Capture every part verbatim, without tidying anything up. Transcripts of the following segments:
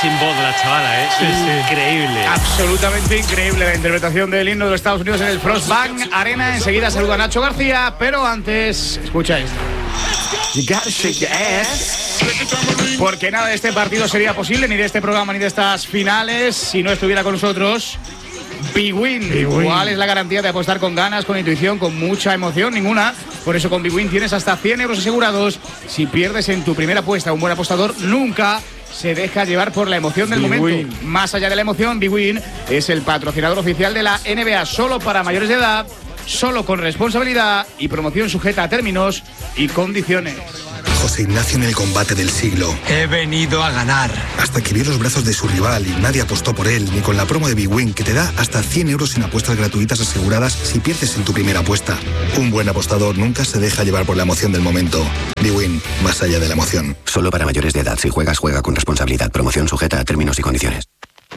sin voz la chavala, ¿eh? Sí, sí. Increíble. Absolutamente increíble la interpretación del himno de los Estados Unidos en el Frostbank Arena. Enseguida saluda a Nacho García, pero antes, escucha esto. You gotta shake your ass. Porque nada de este partido sería posible, ni de este programa, ni de estas finales, si no estuviera con nosotros Bwin. ¿Cuál es la garantía de apostar con ganas, con intuición, con mucha emoción? Ninguna. Por eso con Bwin tienes hasta cien euros asegurados. Si pierdes en tu primera apuesta, un buen apostador nunca se deja llevar por la emoción del momento. Más allá de la emoción, Bwin es el patrocinador oficial de la N B A, solo para mayores de edad, solo con responsabilidad y promoción sujeta a términos y condiciones. José Ignacio en el combate del siglo. He venido a ganar. Hasta que vio los brazos de su rival y nadie apostó por él, ni con la promo de Bwin, que te da hasta cien euros en apuestas gratuitas aseguradas si pierdes en tu primera apuesta. Un buen apostador nunca se deja llevar por la emoción del momento. Bwin, más allá de la emoción. Solo para mayores de edad. Si juegas, juega con responsabilidad. Promoción sujeta a términos y condiciones.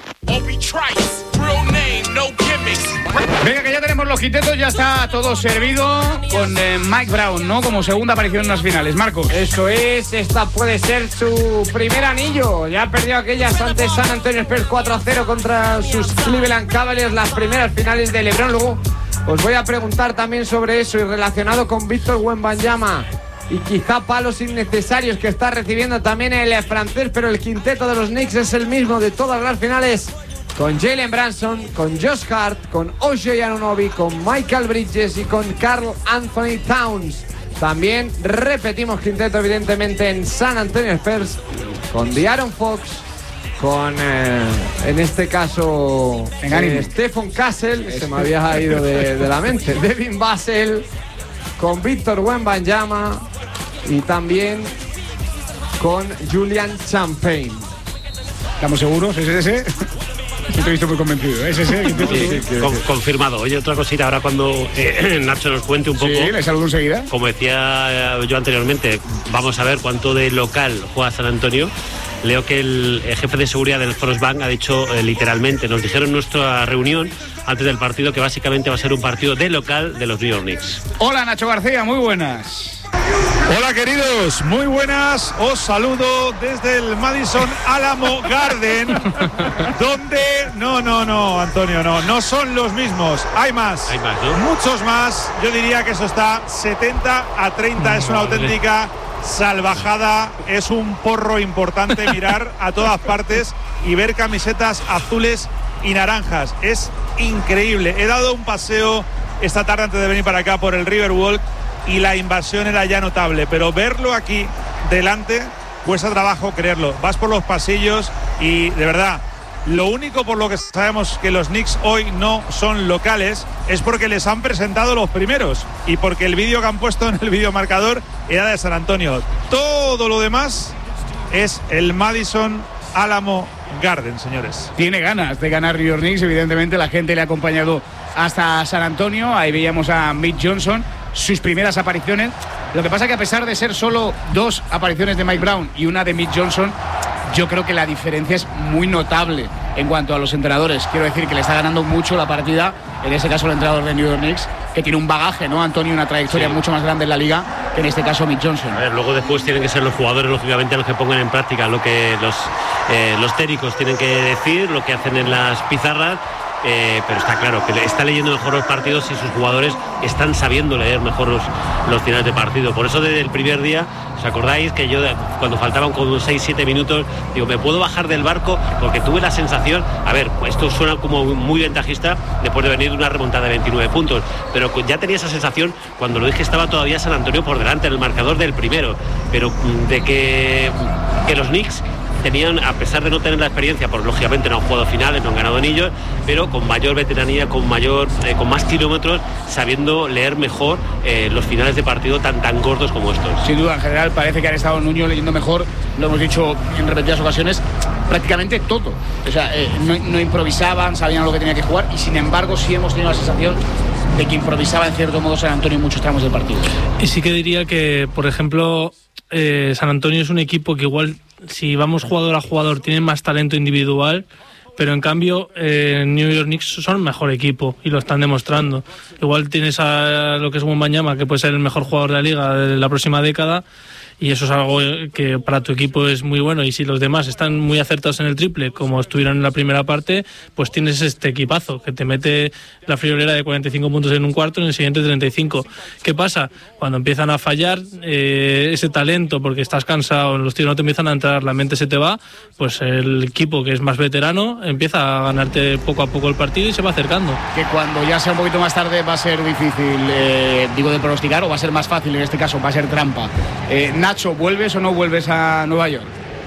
Venga, que ya tenemos los quintetos, ya está todo servido con eh, Mike Brown, ¿no? Como segunda aparición en las finales. Marcos. Eso es, esta puede ser su primer anillo. Ya ha perdido aquellas ante San Antonio Spurs cuatro a cero contra sus Cleveland Cavaliers, las primeras finales de LeBron. Luego os voy a preguntar también sobre eso y relacionado con Víctor Wembanyama y quizá palos innecesarios que está recibiendo también el francés, pero el quinteto de los Knicks es el mismo de todas las finales, con Jalen Brunson, con Josh Hart, con O J Anunoby, con Michael Bridges y con Karl Anthony Towns. También repetimos quinteto evidentemente en San Antonio Spurs, con De'Aaron Fox, con eh, en este caso eh, Stephen Castle, se me había ido de, de la mente, Devin Vassell, con Víctor Wembanyama y también con Julian Champagne. ¿Estamos seguros? ¿Es ese? Yo te he visto muy convencido. ¿Es ese? Sí, sí, sí, Con, confirmado. Oye, otra cosita, ahora cuando eh, Nacho nos cuente un poco. Sí, le saludo enseguida. Como decía yo anteriormente, vamos a ver cuánto de local juega San Antonio. Leo que el jefe de seguridad del Frostbank ha dicho eh, literalmente, nos dijeron en nuestra reunión antes del partido que básicamente va a ser un partido de local de los New York Knicks. Hola Nacho García, muy buenas. Hola queridos, muy buenas, os saludo desde el Madison Alamo Garden, donde, no, no, no, Antonio, no, no son los mismos, hay más, hay más, ¿no? Muchos más, yo diría que eso está setenta a treinta, es una auténtica salvajada, es un porro importante mirar a todas partes y ver camisetas azules y naranjas, es increíble. He dado un paseo esta tarde antes de venir para acá por el Riverwalk y la invasión era ya notable, pero verlo aquí delante cuesta trabajo creerlo. Vas por los pasillos y de verdad, lo único por lo que sabemos que los Knicks hoy no son locales es porque les han presentado los primeros y porque el vídeo que han puesto en el videomarcador era de San Antonio. Todo lo demás es el Madison Alamo Garden, señores. Tiene ganas de ganar New York Knicks, evidentemente la gente le ha acompañado hasta San Antonio. Ahí veíamos a Mitch Johnson, sus primeras apariciones. Lo que pasa que a pesar de ser solo dos apariciones de Mike Brown y una de Mitch Johnson, yo creo que la diferencia es muy notable en cuanto a los entrenadores. Quiero decir que le está ganando mucho la partida, en ese caso el entrenador de New York Knicks, que tiene un bagaje, ¿no, Antonio? Una trayectoria sí. mucho más grande en la liga que en este caso Mitch Johnson. A ver, luego después tienen que ser los jugadores, lógicamente, los que pongan en práctica lo que los, eh, los técnicos tienen que decir, lo que hacen en las pizarras. Eh, pero está claro que está leyendo mejor los partidos y sus jugadores están sabiendo leer mejor los, los finales de partido. Por eso desde el primer día, ¿os acordáis que yo cuando faltaban como seis siete minutos digo, me puedo bajar del barco? Porque tuve la sensación, a ver, esto suena como muy ventajista después de venir de una remontada de veintinueve puntos, pero ya tenía esa sensación cuando lo dije, estaba todavía San Antonio por delante en el marcador del primero, pero de que, que los Knicks tenían, a pesar de no tener la experiencia, pues lógicamente no han jugado finales, no han ganado anillos, pero con mayor veteranía, con mayor, eh, con más kilómetros, sabiendo leer mejor eh, los finales de partido tan tan gordos como estos. Sin duda, en general parece que han estado Nuño leyendo mejor, lo hemos dicho en repetidas ocasiones, prácticamente todo. O sea, eh, no, no improvisaban, sabían lo que tenía que jugar y sin embargo sí hemos tenido la sensación de que improvisaba en cierto modo San Antonio en muchos tramos del partido. Y sí que diría que, por ejemplo, eh, San Antonio es un equipo que igual, si vamos jugador a jugador, tiene más talento individual, pero en cambio eh, New York Knicks son mejor equipo y lo están demostrando. Igual tienes a lo que es Wembanyama, que puede ser el mejor jugador de la liga de la próxima década, y eso es algo que para tu equipo es muy bueno, y si los demás están muy acertados en el triple, como estuvieron en la primera parte, pues tienes este equipazo que te mete la friolera de cuarenta y cinco puntos en un cuarto, en el siguiente treinta y cinco. ¿Qué pasa? Cuando empiezan a fallar eh, ese talento, porque estás cansado, los tiros no te empiezan a entrar, la mente se te va, pues el equipo que es más veterano empieza a ganarte poco a poco el partido y se va acercando. Que cuando ya sea un poquito más tarde va a ser difícil, eh, digo, de pronosticar, o va a ser más fácil en este caso, va a ser trampa. Eh, Nacho, ¿vuelves o no vuelves a Nueva York?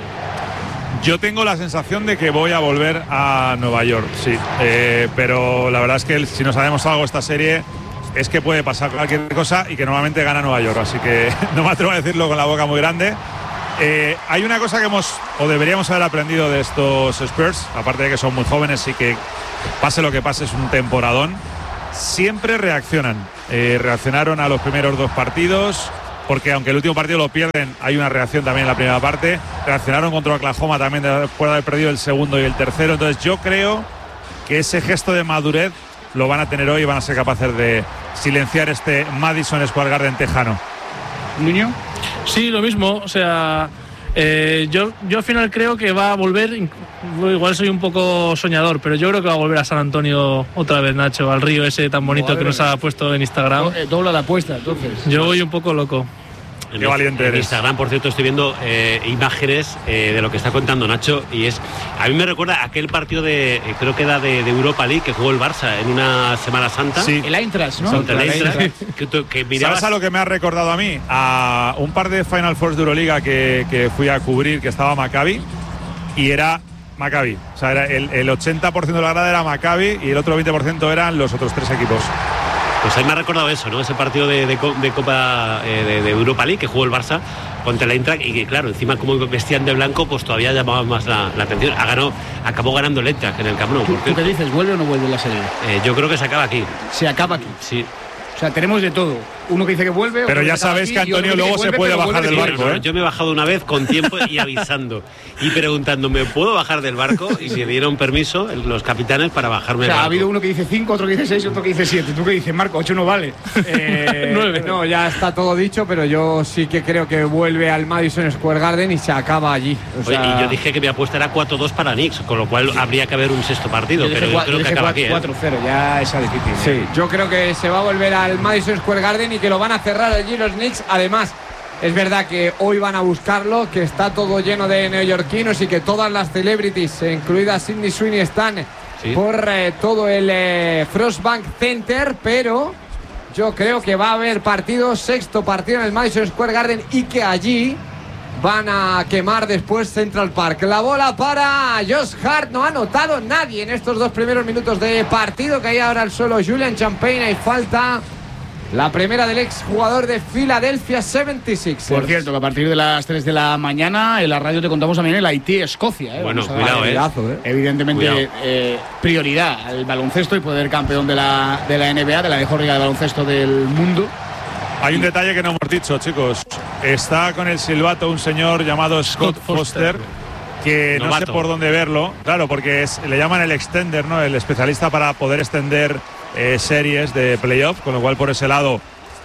Yo tengo la sensación de que voy a volver a Nueva York, sí. Eh, pero la verdad es que si no sabemos algo esta serie es que puede pasar cualquier cosa y que normalmente gana Nueva York. Así que no me atrevo a decirlo con la boca muy grande. Eh, hay una cosa que hemos o deberíamos haber aprendido de estos Spurs, aparte de que son muy jóvenes y que pase lo que pase es un temporadón. Siempre reaccionan. Eh, reaccionaron a los primeros dos partidos, porque aunque el último partido lo pierden, hay una reacción también en la primera parte. Reaccionaron contra Oklahoma también después de haber perdido el segundo y el tercero. Entonces yo creo que ese gesto de madurez lo van a tener hoy y van a ser capaces de silenciar este Madison Square Garden tejano. ¿Niño? Sí, lo mismo, o sea, eh, yo, yo al final creo que va a volver, igual soy un poco soñador, pero yo creo que va a volver a San Antonio otra vez, Nacho, al río ese tan bonito Madre que nos ha puesto en Instagram. Do, eh, dobla la apuesta, entonces. Yo voy un poco loco. Qué valiente en eres. Instagram, por cierto, estoy viendo eh, imágenes eh, de lo que está contando Nacho, y es, a mí me recuerda aquel partido de, eh, creo que era de, de Europa League, que jugó el Barça en una Semana Santa. Sí. El Eintracht, ¿no? Contra el Eintracht, que, tú- que mirabas. ¿Sabes a lo que me ha recordado a mí? A un par de Final Fours de Euroliga que, que fui a cubrir, que estaba Maccabi, y era Maccabi. O sea, era el, el ochenta por ciento de la grada era Maccabi y el otro veinte por ciento eran los otros tres equipos. Pues a mí me ha recordado eso, ¿no? Ese partido de, de, de Copa eh, de, de Europa League que jugó el Barça contra el Eintracht, y que claro, encima como vestían de blanco, pues todavía llamaba más la, la atención. Ha ganado, acabó ganando el Eintracht en el Camp Nou. ¿Tú, ¿Tú qué dices? ¿Vuelve o no vuelve la serie? Eh, yo creo que se acaba aquí. Se acaba aquí. Sí. O sea, tenemos de todo. Uno que dice que vuelve. Pero otro ya que acaba sabes aquí, que y otro Antonio dice luego que se vuelve, puede pero bajar vuelve del primero. barco, ¿eh? Yo me he bajado una vez con tiempo y avisando y preguntando, ¿me puedo bajar del barco? Y me dieron permiso los capitanes para bajarme O sea, del ha barco. habido uno que dice cinco, otro que dice seis, otro que dice siete. ¿Tú qué dices, Marco? ocho no vale. Eh, Nueve. No, ya está todo dicho, pero yo sí que creo que vuelve al Madison Square Garden y se acaba allí. O Oye, sea, y yo dije que mi apuesta era cuatro dos para Knicks, con lo cual habría que haber un sexto partido, pero yo creo que acaba aquí. ¿eh? cuatro cero, ya esa difícil. sí, yo creo que se va a volver al Madison Square Garden y que lo van a cerrar allí los Knicks. Además, es verdad que hoy van a buscarlo, que está todo lleno de neoyorquinos y que todas las celebrities, incluida Sydney Sweeney, están Sí. por eh, todo el eh, Frostbank Center, pero yo creo que va a haber partido, sexto partido en el Madison Square Garden, y que allí van a quemar después Central Park. La bola para Josh Hart, no ha anotado nadie en estos dos primeros minutos de partido, que hay ahora al suelo Julian Champagne, y falta la primera del ex jugador de Philadelphia setenta y seis. Por cierto, que a partir de las tres de la mañana en la radio te contamos también el Haití-Escocia. ¿eh? Bueno, Vamos a dar, cuidado, ¿eh? Cuidazo, ¿eh? Evidentemente, Cuidado. eh, prioridad al baloncesto y poder campeón de la, de la N B A, de la mejor liga de baloncesto del mundo. Hay un detalle que no hemos dicho, chicos. Está con el silbato un señor llamado Scott, Scott Foster, Foster. que no sé Novato. por dónde verlo. Claro, porque es, le llaman el extender, ¿no? El especialista para poder extender eh, series de playoff, con lo cual por ese lado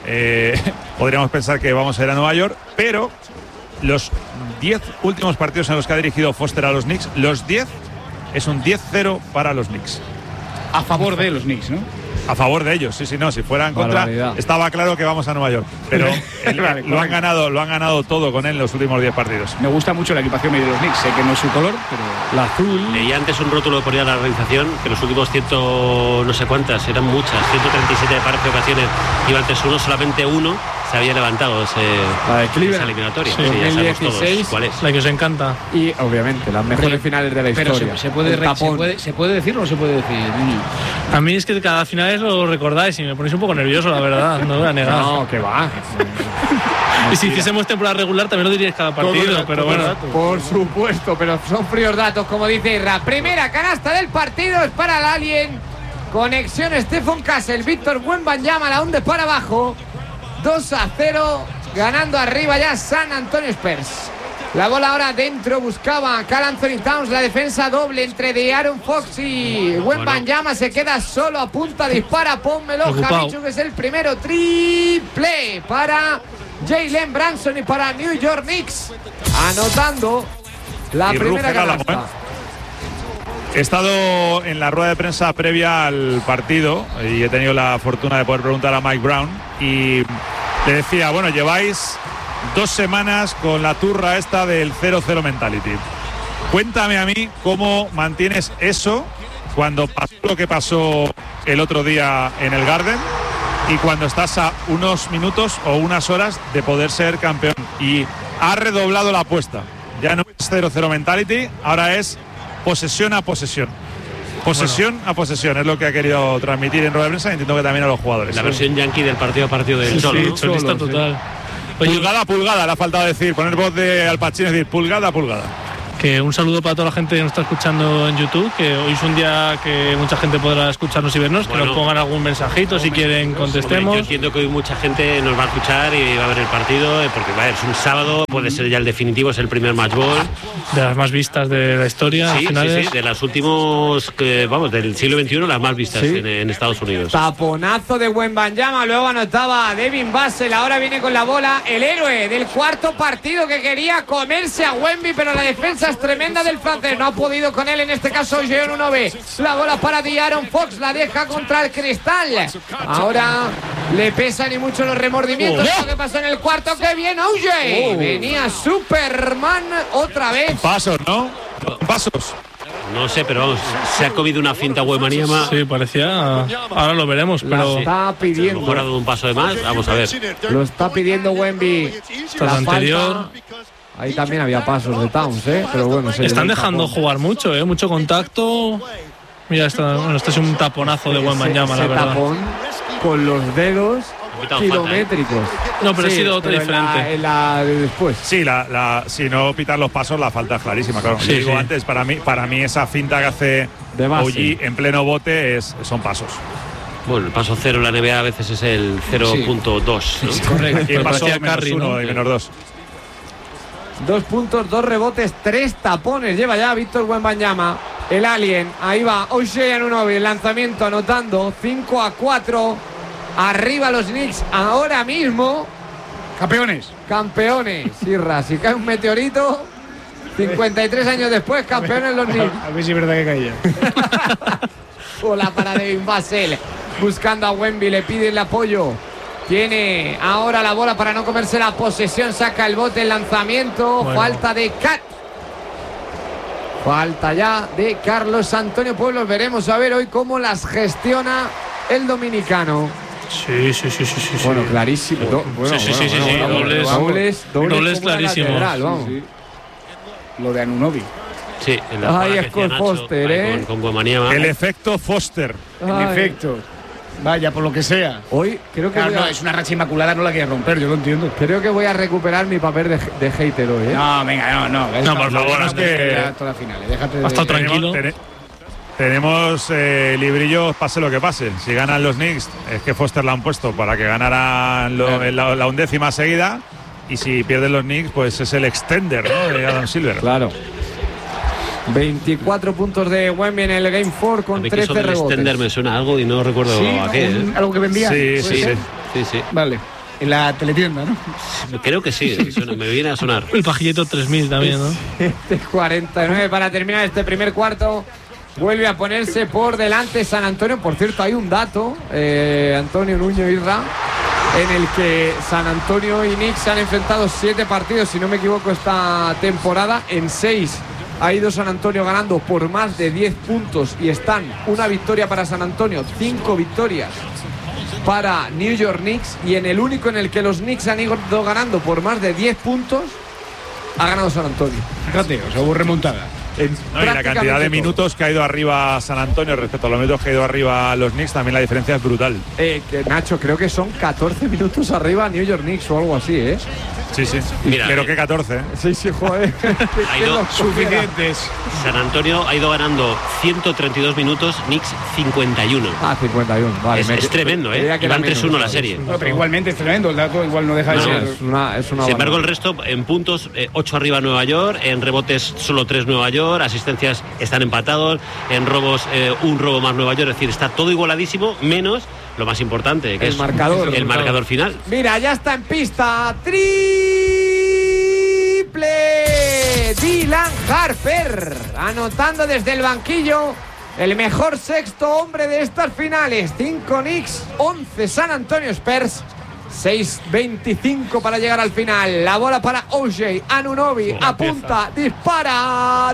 eh, podríamos pensar que vamos a ir a Nueva York. Pero los diez últimos partidos en los que ha dirigido Foster a los Knicks, los diez es un diez cero para los Knicks. A favor de los Knicks, ¿no? A favor de ellos, sí, sí, no, si fuera en contra, Barbaridad. estaba claro que vamos a Nueva York. Pero el- Vale, lo han correcto. ganado, lo han ganado todo con él en los últimos diez partidos. Me gusta mucho la equipación medio de los Knicks. Sé que no es su color, pero La azul. Leí antes un rótulo que ponía la organización que los últimos ciento no sé cuántas, eran muchas, ciento treinta y siete de parece ocasiones, iba antes uno, solamente uno se había levantado ese, La de Cleveland. esa eliminatoria. Sí. Sí, ya sabemos todos dos mil dieciséis. cuál es. La que os encanta. Y obviamente las mejores finales de la pero historia. se, se puede, El re- se, tapón. puede, ¿se puede decir o no se puede decir, niño? A mí es que cada finales lo recordáis y me ponéis un poco nervioso, la verdad, no lo voy a negar. No, que va. Y si hiciésemos temporada regular también lo diríais cada partido, pero bueno. Por supuesto, pero son fríos datos, como dice Irra. Primera canasta del partido es para el Alien. Conexión Stephen Castle, Víctor Wembanyama, la hunde para abajo. dos a cero, ganando arriba ya San Antonio Spurs. La bola ahora dentro, buscaba a Karl Anthony Towns, la defensa doble entre De'Aaron Fox y Wembanyama, se queda solo, apunta, dispara, pónmelo, Preocupado. Javichu, que es el primero, triple para Jalen Brunson y para New York Knicks, anotando la Y primera Ruger Álamo, canasta. He estado en la rueda de prensa previa al partido y he tenido la fortuna de poder preguntar a Mike Brown y le decía, bueno, lleváis dos semanas con la turra esta del cero cero mentality. Cuéntame a mí cómo mantienes eso cuando pasó lo que pasó el otro día en el Garden y cuando estás a unos minutos o unas horas de poder ser campeón. Y ha redoblado la apuesta. Ya no es cero cero mentality, ahora es posesión a posesión. Posesión bueno. a posesión, es lo que ha querido transmitir en rueda de prensa y entiendo que también a los jugadores. La versión yankee del partido a partido del sí, Cholo, sí, ¿no? Cholista Cholo, total. Sí. Oye, pulgada a pulgada, le ha faltado decir, poner voz de Al Pacino y decir pulgada a pulgada. Que un saludo para toda la gente que nos está escuchando en YouTube, que hoy es un día que mucha gente podrá escucharnos y vernos, bueno, que nos pongan algún mensajito si quieren contestemos. Hombre, yo entiendo que hoy mucha gente nos va a escuchar y va a ver el partido, porque va a ver, es un sábado, puede ser ya el definitivo, es el primer match ball. De las más vistas de la historia. Sí, sí, sí, de las últimos, que, vamos, del siglo veintiuno, las más vistas ¿sí? en, en Estados Unidos. Taponazo de Wembanyama, luego anotaba Devin Vassell, ahora viene con la bola el héroe del cuarto partido que quería comerse a Wemby, pero la defensa es tremenda del francés, no ha podido con él, en este caso Jean Unove. La bola para De'Aaron Fox, la deja contra el cristal. Ahora le pesan y mucho los remordimientos de lo que pasó en el cuarto. ¡Qué bien, O J! Oh. Venía Superman otra vez. Pasos, ¿no? Pasos. No sé, pero vamos, se ha comido una finta Wembanyama. Sí, parecía. Ahora lo veremos, pero. La está pidiendo. A lo mejor ha dado un paso de más, vamos a ver. Lo está pidiendo Wemby. Tras la anterior. Falta. Ahí también había pasos de Towns, ¿eh? Pero bueno, se están dejando tapón. Jugar mucho, ¿eh? Mucho contacto. Mira, esta, bueno, este es un taponazo de Wembanyama, la verdad. Tapón con los dedos kilométricos. Falta, ¿eh? No, pero sí, ha sido otro diferente. En la, en la de después. Sí, la, la, si no pitar los pasos, la falta es clarísima, claro. Sí, digo sí. antes, para mí, para mí esa finta que hace O G en pleno bote es, son pasos. Bueno, el paso cero en la N B A a veces es el cero punto dos. Sí. ¿no? Sí, correcto. Aquí el paso menos Carry, uno ¿no? y menos dos. Dos puntos, dos rebotes, tres tapones. Lleva ya Víctor Wembanyama. El alien. Ahí va O J Anunoby. El lanzamiento anotando. cinco a cuatro. Arriba los Knicks. Ahora mismo. Campeones. Campeones. Irra, si cae un meteorito. cincuenta y tres años después, campeones los Knicks. A ver si es verdad que caía. Bola para Devin Vassell. Buscando a Wemby. Le pide el apoyo. Tiene ahora la bola para no comerse la posesión. Saca el bote, el lanzamiento. Bueno. Falta de Cat. Falta ya de Carlos Antonio Pueblos. Veremos a ver hoy cómo las gestiona el dominicano. Sí, sí, sí, sí, sí. Bueno, clarísimo. Do, bueno, sí, sí, bueno, sí, bueno, sí, bueno, dobles, dobles, dobles, dobles clarísimos. Lateral, vamos. Sí, sí. Lo de Anunoby. Sí, en la Ay, es con Foster, ¿eh? Con, con el efecto Foster. Ay. El efecto. Vaya, por lo que sea. Hoy creo que. Claro, voy a... no, es una racha inmaculada, no la quiere romper, yo lo entiendo. Creo que voy a recuperar mi papel de, de hater hoy, ¿eh? No, venga, no, no. No, por favor, es que. Todas las finales, déjate de. Ha estado tranquilo. Tenemos, tenemos eh, librillos, pase lo que pase. Si ganan los Knicks, es que Foster la han puesto para que ganaran lo, claro. la, la undécima seguida. Y si pierden los Knicks, pues es el extender, ¿no? De Adam Silver. Claro. veinticuatro puntos de Wemby en el Game cuatro con trece rebotes. El extender me suena algo y no recuerdo ¿Sí? a qué. Un, ¿eh? ¿Algo que vendía? Sí, sí, sí, sí, sí. Vale. En la teletienda, ¿no? Creo que sí, suena, me viene a sonar. El pajillito tres mil también, ¿no? cuarenta y nueve para terminar este primer cuarto. Vuelve a ponerse por delante San Antonio. Por cierto, hay un dato, eh, Antonio Nuño Irra, en el que San Antonio y Knicks se han enfrentado siete partidos, si no me equivoco, esta temporada. En seis ha ido San Antonio ganando por más de diez puntos y están una victoria para San Antonio, cinco victorias para New York Knicks, y en el único en el que los Knicks han ido ganando por más de diez puntos ha ganado San Antonio. Fíjate, o sea, hubo remontada. No, y la cantidad de minutos que ha ido arriba San Antonio respecto a los minutos que ha ido arriba los Knicks, también la diferencia es brutal. Eh, que Nacho, creo que son catorce minutos arriba New York Knicks o algo así, ¿eh? Sí, sí. Mira, creo eh, que catorce. ¿eh? Sí, sí, joder. Ha ido suficientes. San Antonio ha ido ganando ciento treinta y dos minutos, Knicks cincuenta y uno. Ah, cincuenta y uno, vale. Es, es tremendo, ¿eh? Van tres uno la serie. No, pero igualmente es tremendo, el dato igual no deja de no, ser. Es una, es una Sin embargo, el resto en puntos, eh, ocho arriba Nueva York, en rebotes solo tres Nueva York, asistencias están empatados, en robos eh, un robo más Nueva York, es decir, está todo igualadísimo, menos lo más importante, que El es marcador. el marcador final. Mira, ya está en pista. Triple. Dylan Harper anotando desde el banquillo. El mejor sexto hombre de estas finales. cinco Knicks, once San Antonio Spurs. seis veinticinco para llegar al final. La bola para O J Anunoby. Buena Apunta, dispara.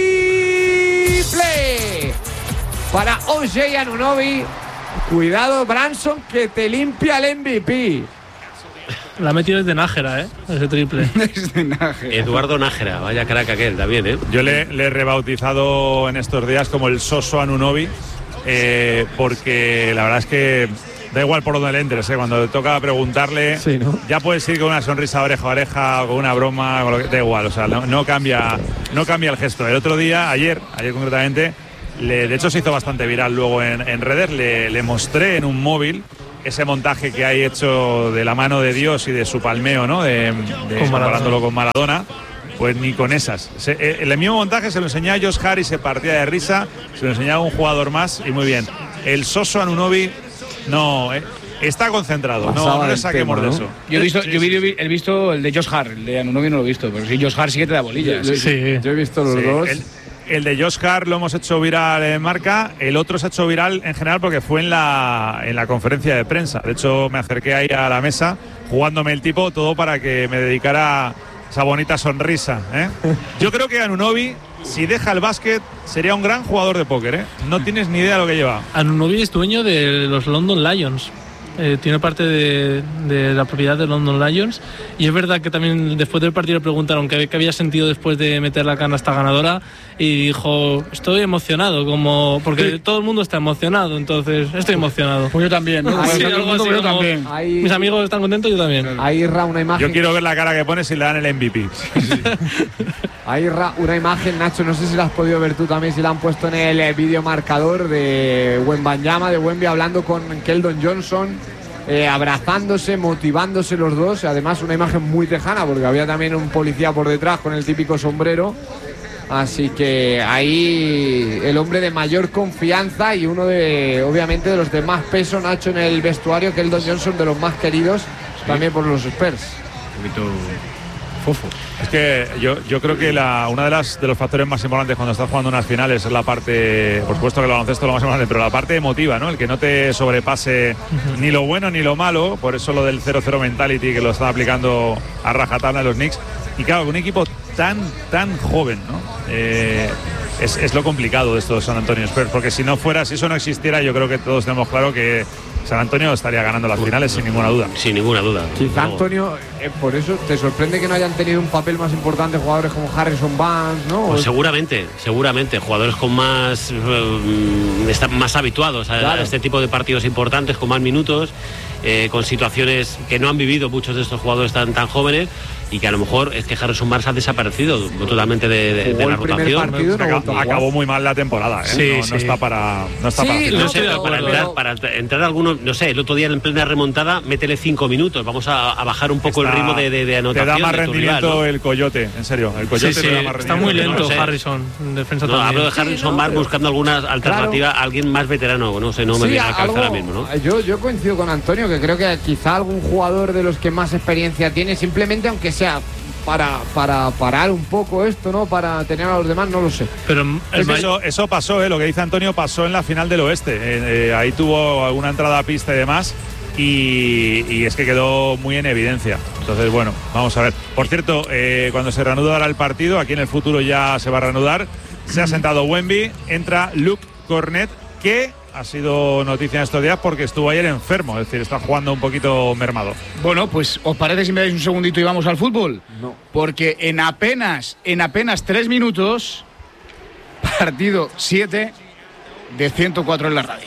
Triple para O J Anunoby. Cuidado, Branson, que te limpia el M V P. La ha metido desde Nájera, ¿eh? Ese triple. Desde Nájera. Eduardo Nájera, vaya crack aquel también, ¿eh? Yo le, le he rebautizado en estos días como el Soso Anunoby, eh, porque la verdad es que da igual por donde le entres, ¿eh? Cuando te toca preguntarle, Sí, ¿no? ya puedes ir con una sonrisa oreja a oreja o con una broma, con lo que, da igual, o sea, no, no, cambia, no cambia el gesto. El otro día, ayer, ayer concretamente, le, de hecho se hizo bastante viral luego en, en redes, le, le mostré en un móvil ese montaje que hay hecho de la mano de Dios y de su palmeo, ¿no? De, de Con comparándolo con Maradona. Pues ni con esas. Se, eh, el mismo montaje se lo enseñaba a Josh Harris, se partía de risa, se lo enseñaba a un jugador más y muy bien. El Soso Anunoby no, eh, está concentrado, no, Pasaba no le del saquemos tema, de ¿no? eso. Yo he visto, Sí, yo sí, vi- sí. he visto el de Josh Hart, el de Anunoby no lo he visto, pero sí, Josh Hart sí que te da bolillas. Yo- Sí. Yo he visto los Sí, dos. el, el de Josh Hart lo hemos hecho viral en marca, el otro se ha hecho viral en general porque fue en la, en la conferencia de prensa. De hecho, me acerqué ahí a la mesa jugándome el tipo, todo para que me dedicara esa bonita sonrisa, ¿eh? Yo creo que Anunoby, si deja el básquet, sería un gran jugador de póker, ¿eh? No tienes ni idea de lo que lleva. Anunoby es dueño de los London Lions. Eh, tiene parte de, de la propiedad de London Lions. Y es verdad que también después del partido le preguntaron qué, qué había sentido después de meter la canasta ganadora. Y dijo, estoy emocionado, como porque Sí. todo el mundo está emocionado, entonces estoy emocionado. Pues yo también, ¿no? Ah, Pues sí, todo el algo mundo, así pero yo como- también. Ahí, Mis amigos están contentos, yo también. ahí Ra, una imagen. Yo quiero ver la cara que pone si le dan el M V P. Ahí Ra, una imagen, Nacho, no sé si la has podido ver tú también, si la han puesto en el eh, vídeo marcador de Wembanyama, de Wemby, hablando con Keldon Johnson, eh, abrazándose, motivándose los dos. Además, una imagen muy tejana, porque había también un policía por detrás con el típico sombrero. Así que ahí el hombre de mayor confianza y uno de, obviamente, de los de más peso, Nacho, en el vestuario, Keldon Johnson, de los más queridos también por los Spurs. Un poquito fofo. Es que yo, yo creo que la, una de las de los factores más importantes cuando estás jugando unas finales es la parte, por supuesto que el baloncesto es lo más importante, pero la parte emotiva, ¿no? El que no te sobrepase ni lo bueno ni lo malo, por eso lo del cero cero mentality que lo están aplicando a rajatabla los Knicks. Y claro, un equipo tan, tan joven, ¿no? Eh, es, es lo complicado de estos San Antonio Spurs, porque si no fuera, si eso no existiera, yo creo que todos tenemos claro que San Antonio estaría ganando las finales sin ninguna duda. Sin ninguna duda. Quizá No. Antonio, eh, por eso te sorprende que no hayan tenido un papel más importante jugadores como Harrison Barnes, ¿no? Pues seguramente, seguramente. Jugadores con más eh, están más habituados a, Claro. a este tipo de partidos importantes, con más minutos, eh, con situaciones que no han vivido muchos de estos jugadores tan, tan jóvenes, y que a lo mejor es que Harrison Barnes ha desaparecido totalmente de, de- de Jugó la el primer rotación. partido, no ha Acab- vuelto a jugar. acabó muy mal la temporada, ¿eh? Sí, no, no sí. está para, no está Sí, para no, final. No sé, pero- para, pero- entrar, para entrar algunos, no sé, el otro día en plena remontada, métele cinco minutos. Vamos a, a bajar un poco Está- el ritmo de, de, de anotación. Te da más de tu rendimiento rival, ¿no? el Coyote, en serio. El Coyote Sí, sí, te da más está muy rendimiento. lento no sé. Harrison en defensa No, también. hablo de Harrison Sí, no, Barnes pero- buscando alguna alternativa a alguien más veterano. No sé, no me Sí, viene a la cabeza algo- ahora mismo, ¿no? yo, yo coincido con Antonio, que creo que quizá algún jugador de los que más experiencia tiene, simplemente aunque sea para, para parar un poco esto, ¿no? Para tener a los demás, no lo sé. Pero el Es que ma- eso, eso pasó, ¿eh? Lo que dice Antonio pasó en la final del oeste. Eh, eh, ahí tuvo alguna entrada a pista y demás. Y, y es que quedó muy en evidencia. Entonces, bueno, vamos a ver. Por cierto, eh, cuando se reanudará el partido, aquí en el futuro ya se va a reanudar. Se ha sentado Wemby, entra Luke Cornet, que ha sido noticia en estos días porque estuvo ayer enfermo, es decir, está jugando un poquito mermado. Bueno, pues ¿os parece si me dais un segundito y vamos al fútbol? No. Porque en apenas, en apenas tres minutos, partido siete de ciento cuatro en la radio.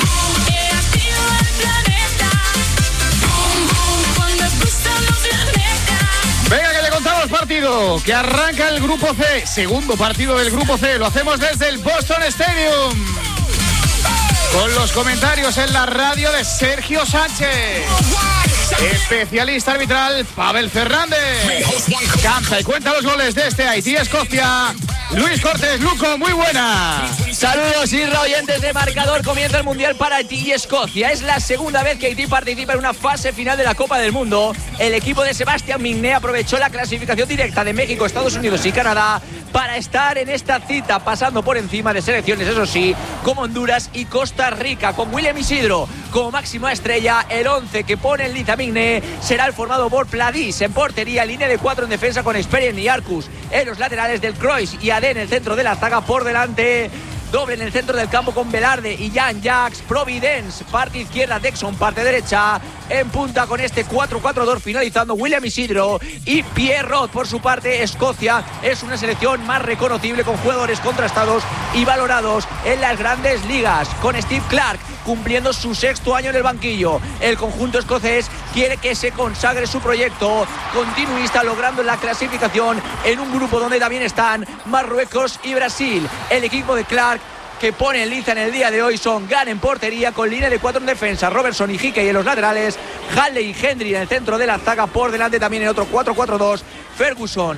Venga, que le contamos partido, que arranca el Grupo C, segundo partido del Grupo C, lo hacemos desde el Boston Stadium, con los comentarios en la radio de Sergio Sánchez, especialista arbitral Pavel Fernández, canta y cuenta los goles de este Haití-Escocia, Luis Cortés. Luco, muy buena. Saludos y oyentes de Marcador. Comienza el Mundial para Haití y Escocia. Es la segunda vez que Haití participa en una fase final de la Copa del Mundo. El equipo de Sebastián Migné aprovechó la clasificación directa de México, Estados Unidos y Canadá para estar en esta cita, pasando por encima de selecciones, eso sí, como Honduras y Costa Rica. Con William Isidro como máxima estrella, el once que pone en liza Migné será el formado por Pladís en portería, línea de cuatro en defensa con Experian y Arcus en los laterales, del Croix y Adé en el centro de la zaga, por delante doble en el centro del campo con Velarde y Jan Jacks, Providence, parte izquierda, Dexon, parte derecha, en punta con este cuatro cuatro dos, finalizando William Isidro y Pierrot. Por su parte, Escocia es una selección más reconocible, con jugadores contrastados y valorados en las grandes ligas, con Steve Clark cumpliendo su sexto año en el banquillo. El conjunto escocés quiere que se consagre su proyecto continuista, logrando la clasificación en un grupo donde también están Marruecos y Brasil. El equipo de Clark que pone en liza en el día de hoy son Gunn en portería, con línea de cuatro en defensa, Robertson y Hickey en los laterales, Halley y Hendry en el centro de la zaga, por delante también en otro cuatro cuatro dos, Ferguson,